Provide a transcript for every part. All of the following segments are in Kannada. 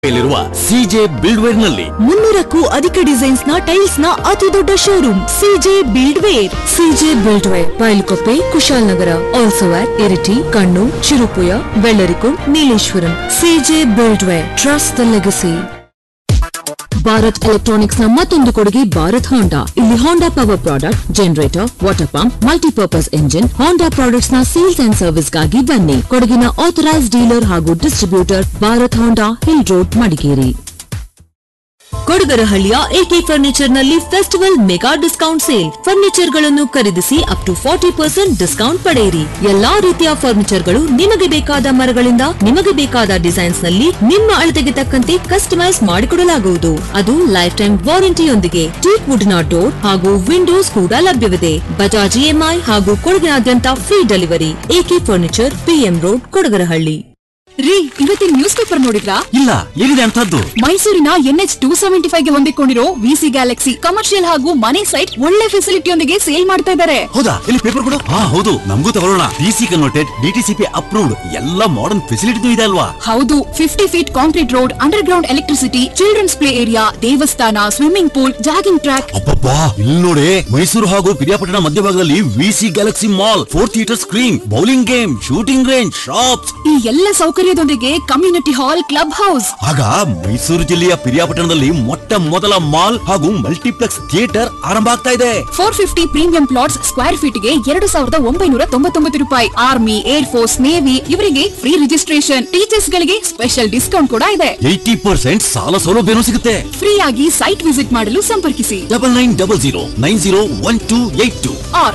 ಮೇಲಿರುವ ಸಿಜೆ ಬಿಲ್ಡ್ವೇರ್ ನಲ್ಲಿ 300ಕ್ಕೂ ಅಧಿಕ ಡಿಸೈನ್ಸ್ ನ ಟೈಲ್ಸ್ ನ ಅತಿ ದೊಡ್ಡ showroom CJ ಬಿಲ್ಡ್ವೇರ್. CJ ಬಿಲ್ಡ್ವೇರ್ Bylakuppe, Kushalnagar, also at Iritty, Kannur, Cherupuzha, Vellarikundu, Nileshwaram. CJ ಬಿಲ್ಡ್ವೇರ್, trust the legacy. Bharat electronics ನ ಮತ್ತೊಂದು ಕೊಡುಗೆ ಭಾರತ್ ಹೋಂಡಾ. ಇಲ್ಲಿ ಹೋಂಡಾ power product, generator, water pump, multipurpose engine, ಹೋಂಡಾ ಪ್ರಾಡಕ್ಟ್ಸ್ ನ ಸೇಲ್ಸ್ ಅಂಡ್ ಸರ್ವಿಸ್ ಗಾಗಿ ಬನ್ನಿ. ಕೊಡಗಿನ ಆಥರೈಸ್ಡ್ ಡೀಲರ್ ಹಾಗೂ ಡಿಸ್ಟ್ರಿಬ್ಯೂಟರ್ ಭಾರತ್ ಹೋಂಡಾ, hill road, Madikeri. ಕೊಡಗರಹಳ್ಳಿಯ A K furniture ನಲ್ಲಿ festival mega discount sale. Furniture ಗಳನ್ನು ಖರೀದಿಸಿ ಅಪ್ ಟು 40% ಡಿಸ್ಕೌಂಟ್ ಪಡೆಯಿರಿ. ಎಲ್ಲಾ ರೀತಿಯ ಫರ್ನಿಚರ್ ಗಳು ನಿಮಗೆ ಬೇಕಾದ ಮರಗಳಿಂದ ನಿಮಗೆ ಬೇಕಾದ ಡಿಸೈನ್ಸ್ ನಲ್ಲಿ ನಿಮ್ಮ ಅಳತೆಗೆ ತಕ್ಕಂತೆ ಕಸ್ಟಮೈಸ್ ಮಾಡಿಕೊಡಲಾಗುವುದು. ಅದು ಲೈಫ್ ಟೈಮ್ ವಾರಂಟಿಯೊಂದಿಗೆ. ಟೀಕ್ ವುಡ್ ನ ಡೋರ್ ಹಾಗೂ ವಿಂಡೋಸ್ ಕೂಡ ಲಭ್ಯವಿದೆ. ಬಜಾಜ್ ಇಎಂಐ ಹಾಗೂ ಕೊಡಗಿನಾದ್ಯಂತ free delivery. A K furniture, PM road, Kodagarahalli. ರೀ, ಇವತ್ತಿನ ನ್ಯೂಸ್ ಪೇಪರ್ ನೋಡಿದ್ರಾ? ಇಲ್ಲ, ಏನಿದೆ ಅಂತದ್ದು? ಮೈಸೂರಿನ NH 275 ಗೆ ಹೊಂದಿಕೊಂಡಿರೋ ವಿಸಿ ಗ್ಯಾಲಕ್ಸಿ ಕಮರ್ಷಿಯಲ್ ಹಾಗೂ ಮನೆ ಸೈಟ್ ಒಳ್ಳೆ ಫೆಸಿಲಿಟಿಯೊಂದಿಗೆ ಸೇಲ್ ಮಾಡ್ತಾ ಇದ್ದಾರೆ. ಹೌದಾ? ಇಲ್ಲಿ ಪೇಪರ್ ಕೊಡು. ಹೌದು, ನಮಗೂ ತಗೊಳ್ಳೋಣ. ಡಿಸಿ ಕನ್ವರ್ಟೆಡ್, DTCP ಅಪ್ರೂವ್ಡ್, ಎಲ್ಲ ಮಾಡರ್ನ್ ಫೆಸಿಲಿಟಿ ಇದೆ ಅಲ್ವಾ? ಹೌದು, 50 feet concrete road, under ground electricity, children's play area, ದೇವಸ್ಥಾನ, ಸ್ವಿಮ್ಮಿಂಗ್ ಪೂಲ್, ಜಾಗಿಂಗ್ ಟ್ರ್ಯಾಕ್. ಅಬ್ಬಬ್ಬಾ, ಇಲ್ಲಿ ನೋಡಿ, ಮೈಸೂರು ಹಾಗೂ ಪಿರಿಯಾಪಟ್ಟಣ ಮಧ್ಯಭಾಗದಲ್ಲಿ VC Galaxy mall, 4 theatre screen, bowling game, shooting range, shops, ಈ ಎಲ್ಲ ಸೌಕರ್ಯದೊಂದಿಗೆ ಕಮ್ಯುನಿಟಿ ಹಾಲ್, ಕ್ಲಬ್ ಹೌಸ್. ಆಗ ಮೈಸೂರು ಜಿಲ್ಲೆಯ ಪಿರಿಯಾಪಟ್ಟಣದಲ್ಲಿ ಮೊಟ್ಟ ಮೊದಲ ಮಾಲ್ ಹಾಗೂ ಮಲ್ಟಿಪ್ಲೆಕ್ಸ್ ಥಿಯೇಟರ್ ಆರಂಭ ಆಗ್ತಾ ಇದೆ. 450 ಪ್ರೀಮಿಯಂ ಪ್ಲಾಟ್ಸ್ ಸ್ಕ್ವೇರ್ ಫೀಟ್ ಗೆ 2,999 ರೂಪಾಯಿ. ಆರ್ಮಿ, ಏರ್ ಫೋರ್ಸ್, ನೇವಿ ಇವರಿಗೆ ಫ್ರೀ ರಿಜಿಸ್ಟ್ರೇಷನ್. ಟೀಚರ್ಸ್ ಗಳಿಗೆ ಸ್ಪೆಷಲ್ ಡಿಸ್ಕೌಂಟ್ ಕೂಡ ಇದೆ. 80% ಸಾಲ ಸೌಲಭ್ಯನೂ ಸಿಗುತ್ತೆ. ಫ್ರೀ ಆಗಿ ಸೈಟ್ ವಿಸಿಟ್ ಮಾಡಲು ಸಂಪರ್ಕಿಸಿ 9900901282 or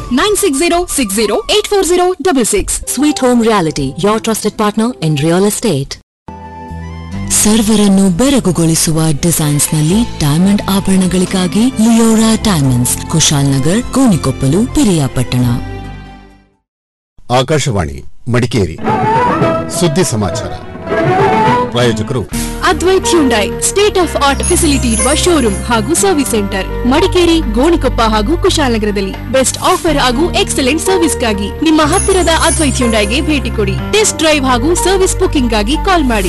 9606084066. Sweet Home Reality, your trusted partner in real estate. ಸರ್ವರನ್ನು ಬೆರಗುಗೊಳಿಸುವ designs ನಲ್ಲಿ diamond ಆಭರಣಗಳಿಗಾಗಿ Leora diamonds, Kushalnagar, Konikoppal, Piriyapatna. Akashvani Madikeri ಸುದ್ದಿ ಸಮಾಚಾರ. ಪ್ರಾಯೋಜಕರು Advait Hyundai, state of art facility ಇರುವ ಶೋರೂಮ್ ಹಾಗೂ ಸರ್ವಿಸ್ ಸೆಂಟರ್, ಮಡಿಕೇರಿ, ಗೋಣಿಕೊಪ್ಪ ಹಾಗೂ ಕುಶಾಲನಗರದಲ್ಲಿ. ಬೆಸ್ಟ್ ಆಫರ್ ಹಾಗೂ ಎಕ್ಸಲೆಂಟ್ ಸರ್ವಿಸ್ಗಾಗಿ ನಿಮ್ಮ ಹತ್ತಿರದ ಅದ್ವೈತ್ ಹ್ಯುಂಡೈಗೆ ಭೇಟಿ ಕೊಡಿ. ಟೆಸ್ಟ್ ಡ್ರೈವ್ ಹಾಗೂ ಸರ್ವಿಸ್ ಬುಕಿಂಗ್ ಗಾಗಿ ಕಾಲ್ ಮಾಡಿ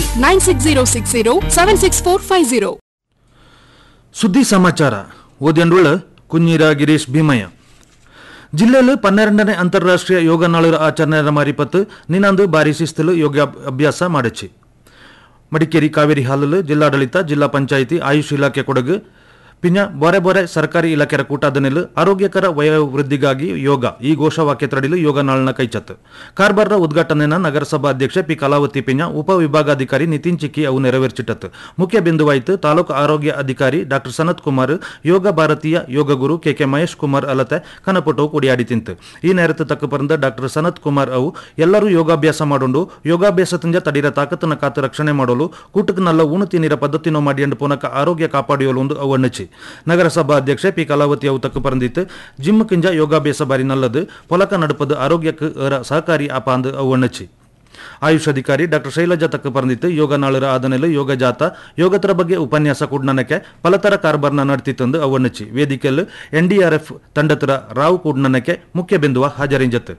9606076450. ಸುದ್ದಿ ಸಮಾಚಾರ ಓದಿಯಂಡುಳ್ಳ ಕುഞ്ഞിರ ಗಿರೀಶ್ ಭೀಮಯ್ಯ. ಜಿಲ್ಲೆಯಲ್ಲಿ 12ನೇ ಅಂತಾರಾಷ್ಟ್ರೀಯ ಯೋಗ ನಾಳರ ಆಚರಣೆ ಮಾರಿಪತ್ತು ನಿನ್ನಂದು ಬಾರಿ ಶಿಸ್ತಲು ಯೋಗ ಅಭ್ಯಾಸ ಮಾಡಿச்சு. ಮಡಿಕೇರಿ ಕಾವೇರಿ ಹಾಲಲು ಜಿಲ್ಲಾಡಳಿತ, ಜಿಲ್ಲಾ ಪಂಚಾಯಿತಿ, ಆಯುಷ್ ಇಲಾಖೆ ಕೊಡಗು ಪಿಂಜ ಬೊರೆ ಬೊರೆ ಸರ್ಕಾರಿ ಇಲಾಖೆಯ ಕೂಟಾದನೆಲು ಆರೋಗ್ಯಕರ ವಯೋವೃದ್ಧಿಗಾಗಿ ಯೋಗ ಈ ಘೋಷವಾಕ್ಯ ತಡಿಲು ಯೋಗ ನಾಳನ ಕೈಚತ್ತು. ಕಾರ್ಬಾರ್ರ ಉದ್ಘಾಟನೆನ ನಗರಸಭಾ ಅಧ್ಯಕ್ಷೆ ಪಿ ಕಲಾವತಿ ಪಿಂಜ ಉಪವಿಭಾಗಾಧಿಕಾರಿ ನಿತಿನ್ ಚಿಕ್ಕಿ ಅವು ನೆರವೇರ್ಚಿಟ್ಟತ್ತು. ಮುಖ್ಯ ಬಿಂದುವಾಯಿತು ತಾಲೂಕು ಆರೋಗ್ಯ ಅಧಿಕಾರಿ ಡಾಕ್ಟರ್ ಸನತ್ ಕುಮಾರ್, ಯೋಗ ಭಾರತೀಯ ಯೋಗ ಗುರು ಕೆ ಮಹೇಶ್ ಕುಮಾರ್ ಅಲತೆ ಕನಪಟೋ ಕುಡಿಯಾಡಿ ತಿಂತು. ಈ ನೇರತ್ತು ತಕ್ಕ ಪರಂದ ಡಾಕ್ಟರ್ ಸನತ್ ಕುಮಾರ್ ಅವು ಎಲ್ಲರೂ ಯೋಗಾಭ್ಯಾಸ ಮಾಡೋಂಡು ಯೋಗಾಭ್ಯಾಸದಿಂದ ತಡಿರ ತಾಕತ್ತನ ಕಾತು ರಕ್ಷಣೆ ಮಾಡೋಲು ಕೂಟಕ್ಕೆ ನಲ್ಲ ಉಣು ತಿನ್ನಿರ ಪದ್ಧತಿನೋ ಮಾಡಿಯಂಡು ಪುನಕ ಆರೋಗ್ಯ ಕಾಪಾಡಿಯೋಲು ಒಂದು ಅವು ಅಣ್ಣಚಿ. ನಗರಸಭಾ ಅಧ್ಯಕ್ಷೆ ಪಿ ಕಲಾವತಿ ಅವು ತಕ್ಕ ಪರಂದಿತ್ತು ಜಿಮ್ ಕಿಂಜ ಯೋಗಾಭ್ಯಾಸ ಬಾರಿ ನಲ್ಲದು ಪೊಲಕ ನಡುಪದು ಆರೋಗ್ಯಕ್ಕೆ ಸಹಕಾರಿ ಅಪ ಅಂದು ಅವು ಅಣ್ಣಚಿ. ಆಯುಷ್ ಅಧಿಕಾರಿ ಡಾಕ್ಟರ್ ಶೈಲಜಾ ತಕ್ಕ ಪರಂದಿತ್ತು ಯೋಗ ನಾಳರ ಆದನೆಲು ಯೋಗ ಜಾತ ಯೋಗತರ ಬಗ್ಗೆ ಉಪನ್ಯಾಸ ಕೂಡ್ನನಕ್ಕೆ ಫಲತರ ಕಾರ್ಬಾರ್ನ ನಡ್ತಿತ್ತಂದು ಅವು ಅಣ್ಣಚಿ. ವೇದಿಕೆಯಲ್ಲಿ NDRF ತಂಡತರ ರಾವ್ ಕೂಡ್ನನಕ್ಕೆ ಮುಖ್ಯ ಬಿಂದುವ ಹಾಜರಿಂಜತ್ತು.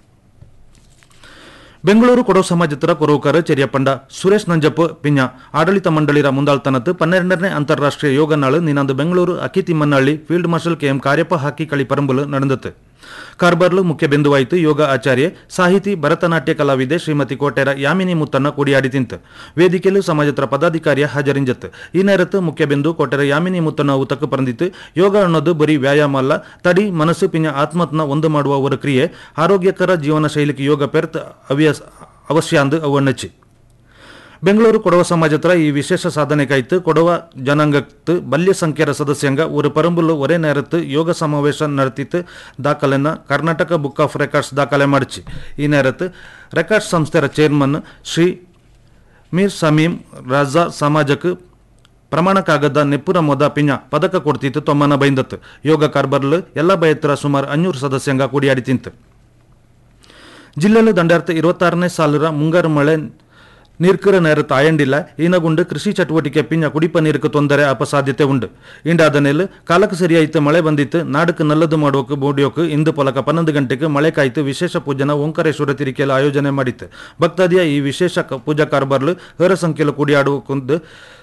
ಬೆಂಗಳೂರು ಕೊಡೋ ಸಮಾಜತರ ಕೊರೋಕರ ಚೆರಿಯಪಂಡ ಸುರೇಶ್ ನಂಜಪ್ಪ ಪಿಂಜ ಆಡಳಿತ ಮಂಡಳಿರ ಮುಂದಾಳ್ತನತ್ತು 12ನೇ ಅಂತಾರಾಷ್ಟ್ರೀಯ ಯೋಗ ನಾಳು ನಿನ್ನಂದು Bengaluru ಅಕಿತಿಮ್ಮನಹಳ್ಳಿ field marshal KM Cariappa ಹಾಕಿ ಕಳಿ ಪರಂಬಲು ನಡೆದತ್ತು. ಕಾರ್ಬಾರ್ಲು ಮುಖ್ಯ ಬಿಂದುವಾಯಿತು ಯೋಗ ಆಚಾರ್ಯ, ಸಾಹಿತಿ, ಭರತನಾಟ್ಯ ಕಲಾವಿದೆ ಶ್ರೀಮತಿ ಕೋಟೆರ ಯಾಮಿನಿ ಮುತ್ತನ್ನ ಕೂಡಿಯಾಡಿ ತಿಂತು. ವೇದಿಕೆಯಲ್ಲೂ ಸಮಾಜತರ ಪದಾಧಿಕಾರಿಯ ಹಾಜರಿಂಜತ್ತು. ಈ ನೇರತ್ತು ಮುಖ್ಯ ಬಿಂದು ಕೋಟೆರ ಯಾಮಿನಿ ಮುತ್ತನ್ನ ಅವು ತಕ್ಕ ಪರಂದಿತ್ತು ಯೋಗ ಅನ್ನೋದು ಬರೀ ವ್ಯಾಯಾಮ ಅಲ್ಲ, ತಡಿ ಮನಸ್ಸು ಪಿಂಜ ಆತ್ಮತ್ನ ಒಂದು ಮಾಡುವ ಅವರ ಕ್ರಿಯೆ, ಆರೋಗ್ಯಕರ ಜೀವನ ಶೈಲಿಗೆ ಯೋಗ ಪೆರ್ತ್ ಅವಶ್ಯ ಅಂದು ಅವು ಅಣ್ಣಚಿ. ಬೆಂಗಳೂರು ಕೊಡವ ಸಮಾಜತ್ರ ಈ ವಿಶೇಷ ಸಾಧನೆ ಕಾಯ್ತು ಕೊಡವ ಜನಾಂಗತ್ತು ಬಲ್ಯ ಸಂಖ್ಯೆಯ ಸದಸ್ಯಂಗ ஒரு ಪರಂಬುಲು ಒರೇ ನೇರತ್ತು ಯೋಗ ಸಮಾವೇಶ ನಡೆತಿತ್ತು. ದಾಖಲೆನ ಕರ್ನಾಟಕ ಬುಕ್ ಆಫ್ ರೆಕಾರ್ಡ್ಸ್ ದಾಖಲೆ ಮಾಡಿச்சு. ಈ ನೇರತ್ತು ರೆಕಾರ್ಡ್ಸ್ ಸಂಸ್ಥೆಯ ಚೇರ್ಮನ್ ಶ್ರೀ ಮೀರ್ ಸಮೀಂ ರಾಜಾ ಸಮಾಜಕ್ಕೆ ಪ್ರಮಾಣ ಕಾಗದ ನೆಪ್ಪುರ ಮೊದ ಪಿಂಜ ಪದಕ ಕೊಡ್ತಿತ್ತು ತೊಮ್ಮನ ಬೈಂದತ್ತು. ಯೋಗ ಕಾರ್ಬರ್ಲು ಎಲ್ಲ ಬಯತ್ರ ಸುಮಾರು 500 ಸದಸ್ಯಂಗ ಕೂಡಿಯಾಡಿ ತಿಂತು. ಜಿಲ್ಲೆಯಲ್ಲಿ ದಂಡಾರ್ಥ 26ನೇ ಸಾಲರ ಮುಂಗಾರು ಮಳೆ ನೀರ್ಕರ ನೇರತ್ತು ಆಯಂಡಿಲ್ಲ. ಈನಗುಂಡು ಕೃಷಿ ಚಟುವಟಿಕೆ ಪಿಂಜ ಕುಡಿಪ ನೀರಿಗೆ ತೊಂದರೆ ಆಪ ಸಾಧ್ಯತೆ ಉಂಡು. ಇಂಡಾದನೆಲ್ ಕಾಲಕ್ಕೆ ಸರಿಯಾಯಿತು ಮಳೆ ಬಂದಿತ್ತು. ನಾಡಕ್ಕೆ ನಲ್ಲದು ಮಾಡೋಕೆ ಬೋಡಿಯೋಕೆ ಇಂದು ಪೊಲಕ 11 ಗಂಟೆಗೆ ಮಳೆ ಕಾಯ್ತು. ವಿಶೇಷ ಪೂಜನ ಓಂಕಾರೇಶ್ವರ ತಿರಿಕೆಯಲ್ಲಿ ಆಯೋಜನೆ ಮಾಡಿತ್ತು. ಭಕ್ತಾದಿಯ ಈ ವಿಶೇಷ ಪೂಜಾ ಕಾರ್ಬಾರ್ಲು ಹೇರ ಸಂಖ್ಯೆಯಲ್ಲಿ ಕೂಡಿಯಾಡುವ